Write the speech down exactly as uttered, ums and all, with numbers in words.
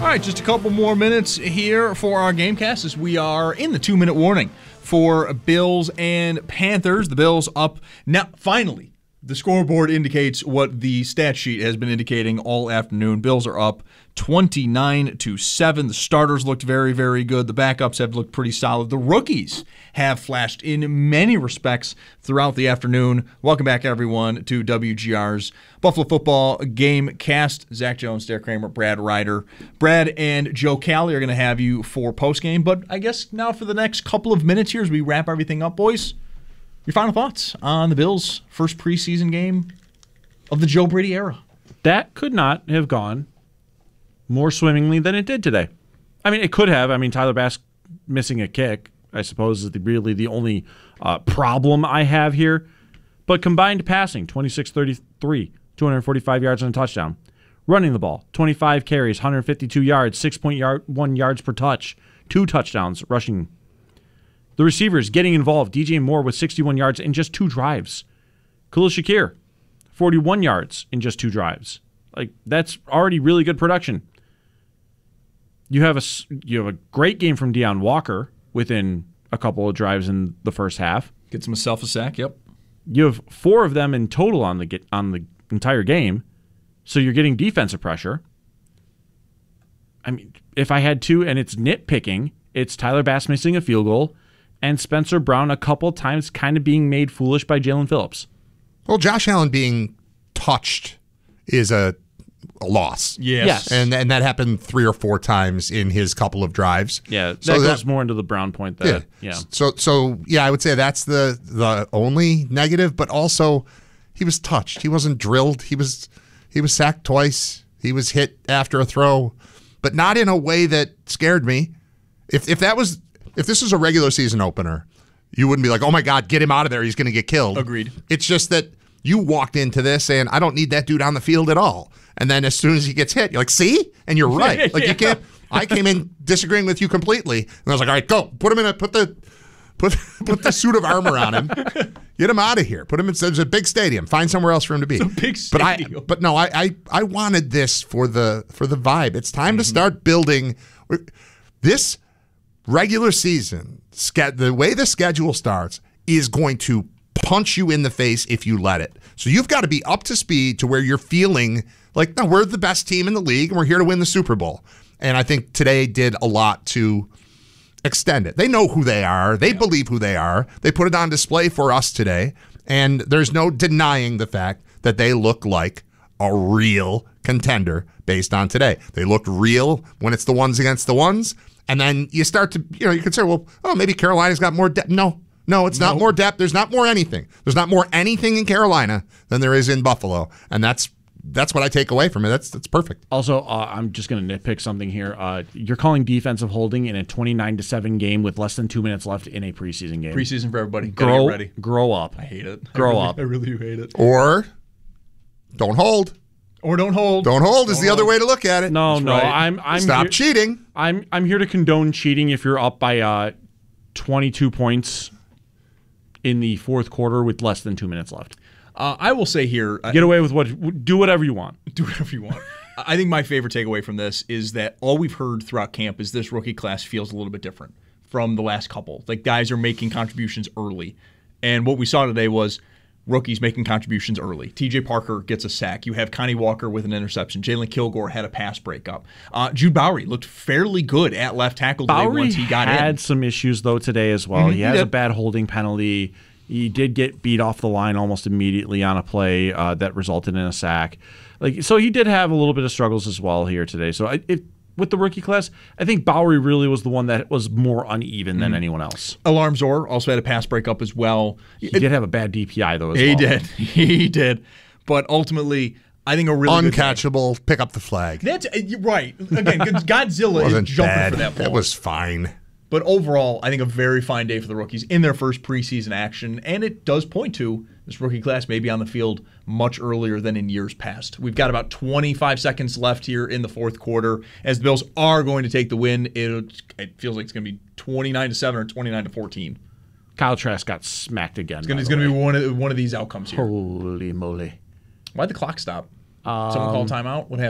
All right, just a couple more minutes here for our Gamecast as we are in the two-minute warning for Bills and Panthers. The Bills up now. Finally, the scoreboard indicates what the stat sheet has been indicating all afternoon. Bills are up twenty-nine to seven. The starters looked very, very good. The backups have looked pretty solid. The rookies have flashed in many respects throughout the afternoon. Welcome back, everyone, to W G R's Buffalo Football Gamecast. Zach Jones, Derek Kramer, Brad Ryder. Brad and Joe Cali are going to have you for postgame, but I guess now for the next couple of minutes here as we wrap everything up, boys, your final thoughts on the Bills' first preseason game of the Joe Brady era. That could not have gone more swimmingly than it did today. I mean, it could have. I mean, Tyler Bass missing a kick, I suppose, is the, really the only uh, problem I have here. But combined passing, twenty-six thirty-three, two hundred forty-five yards and a touchdown. Running the ball, twenty-five carries, one hundred fifty-two yards, six point one yards per touch, two touchdowns rushing. The receivers getting involved, D J Moore with sixty-one yards in just two drives. Khalil Shakir, forty-one yards in just two drives. Like, that's already really good production. You have a, you have a great game from Deion Walker within a couple of drives in the first half. Gets himself a sack, yep. You have four of them in total on the on the entire game, so you're getting defensive pressure. I mean, if I had to, and it's nitpicking, it's Tyler Bass missing a field goal and Spencer Brown a couple times kind of being made foolish by Jalen Phillips. Well, Josh Allen being touched is a, a loss. Yes. yes. And and that happened three or four times in his couple of drives. Yeah, that so goes that, more into the Brown point. That, yeah. yeah. So, so, yeah, I would say that's the, the only negative, but also he was touched. He wasn't drilled. He was he was sacked twice. He was hit after a throw, but not in a way that scared me. If if that was if this was a regular season opener, you wouldn't be like, oh, my God, get him out of there. He's going to get killed. Agreed. It's just that you walked into this saying, I don't need that dude on the field at all. And then as soon as he gets hit, you're like, see? And you're right. Like, yeah. you can't. I came in disagreeing with you completely. And I was like, all right, go. Put him in a, put the, put, put the suit of armor on him. Get him out of here. Put him in, there's a big stadium. Find somewhere else for him to be. It's a big But I, stadium. but no, I, I, I wanted this for the, for the vibe. It's time mm-hmm. to start building this regular season. The way the schedule starts is going to punch you in the face if you let it. So you've got to be up to speed to where you're feeling like, no, we're the best team in the league and we're here to win the Super Bowl. And I think today did a lot to extend it. They know who they are. They yeah. believe who they are. They put it on display for us today. And there's no denying the fact that they look like a real contender based on today. They looked real when it's the ones against the ones. And then you start to, you know, you could say, well, oh, maybe Carolina's got more depth. No, no, it's nope. not more depth. There's not more anything. There's not more anything in Carolina than there is in Buffalo. And that's that's what I take away from it. That's that's perfect. Also, uh, I'm just going to nitpick something here. Uh, you're calling defensive holding in a twenty-nine to seven game with less than two minutes left in a preseason game. Preseason for everybody. Grow, get ready. grow up. I hate it. Grow I really, up. I really do hate it. Or don't hold. Or don't hold. Don't hold don't is the hold. other way to look at it. No, That's no. right. I'm I'm Stop here, cheating. I'm I'm here to condone cheating if you're up by uh, twenty-two points in the fourth quarter with less than two minutes left. Uh, I will say here, get away with what. Do whatever you want. Do whatever you want. I think my favorite takeaway from this is that all we've heard throughout camp is this rookie class feels a little bit different from the last couple. Like, guys are making contributions early, and what we saw today was rookies making contributions early. T J Parker gets a sack. You have Connie Walker with an interception. Jalen Kilgore had a pass breakup. Uh, Jude Bowery looked fairly good at left tackle today Bowery once he got in. had some issues, though, today as well. Mm-hmm, he has he a bad holding penalty. He did get beat off the line almost immediately on a play uh, that resulted in a sack. Like, so he did have a little bit of struggles as well here today. So I, it, with the rookie class, I think Bowery really was the one that was more uneven than mm-hmm. anyone else. Alarm Zor also had a pass breakup as well. He it, did have a bad D P I, though, as he well. He did. He did. But ultimately, I think a really uncatchable, pick up the flag. That's uh, right. Again, Godzilla is jumping bad. for that ball. That was fine. But overall, I think a very fine day for the rookies in their first preseason action, and it does point to this rookie class may be on the field much earlier than in years past. We've got about twenty-five seconds left here in the fourth quarter. As the Bills are going to take the win, it, it feels like it's going to be twenty-nine to seven or twenty-nine to fourteen. Kyle Trask got smacked again. It's going to be one of one of these outcomes here. Holy moly! Why'd the clock stop? Um, Someone call timeout? What happened?